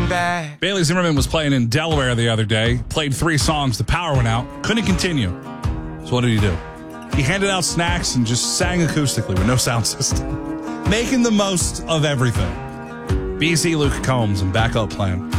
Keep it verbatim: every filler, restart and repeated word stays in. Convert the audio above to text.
looking back. Bailey Zimmerman was playing in Delaware the other day, played three songs, the power went out, couldn't continue. So what did he do? He handed out snacks and just sang acoustically with no sound system, making the most of everything. B C, Luke Combs, and Backup Plan.